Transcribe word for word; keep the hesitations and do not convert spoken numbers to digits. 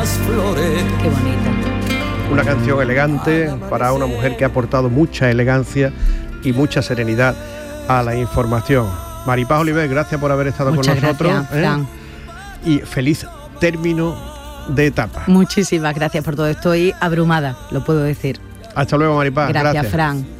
las flores. Qué bonita. Una canción elegante para una mujer que ha aportado mucha elegancia y mucha serenidad a la información. Maripaz Oliver, gracias por haber estado Muchas con nosotros. Gracias, ¿eh? Fran. Y feliz término de etapa. Muchísimas gracias por todo. Estoy abrumada, lo puedo decir. Hasta luego, Maripaz. Gracias, gracias. Fran.